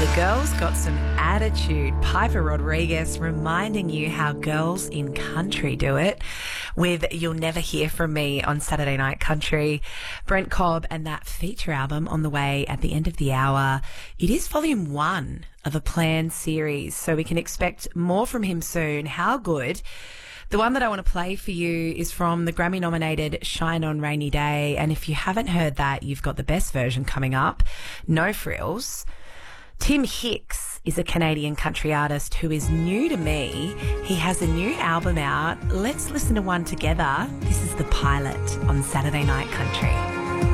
The girl's got some attitude. Piper Rodriguez reminding you how girls in country do it with You'll Never Hear From Me on Saturday Night Country. Brent Cobb and that feature album on the way at the end of the hour. It is volume 1 of a planned series, so we can expect more from him soon. How good. The one that I want to play for you is from the Grammy-nominated Shine On Rainy Day, and if you haven't heard that, you've got the best version coming up. No frills. Tim Hicks is a Canadian country artist who is new to me. He has a new album out. Let's listen to one together. This is The Pilot on Saturday Night Country.